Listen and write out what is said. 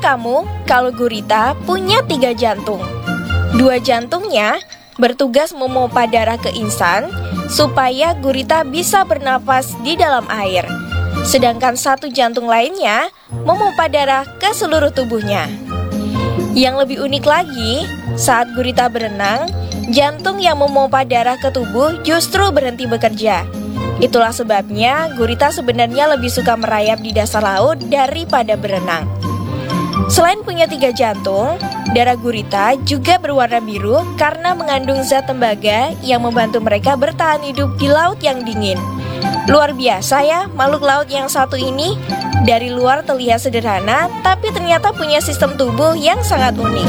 kamu kalau gurita punya 3 jantung. 2 jantungnya bertugas memompa darah ke insan supaya gurita bisa bernapas di dalam air. Sedangkan 1 jantung lainnya memompa darah ke seluruh tubuhnya. Yang lebih unik lagi, saat gurita berenang, jantung yang memompa darah ke tubuh justru berhenti bekerja. Itulah sebabnya gurita sebenarnya lebih suka merayap di dasar laut daripada berenang. Selain punya 3 jantung, darah gurita juga berwarna biru karena mengandung zat tembaga yang membantu mereka bertahan hidup di laut yang dingin. Luar biasa ya makhluk laut yang satu ini. Dari luar terlihat sederhana, tapi ternyata punya sistem tubuh yang sangat unik.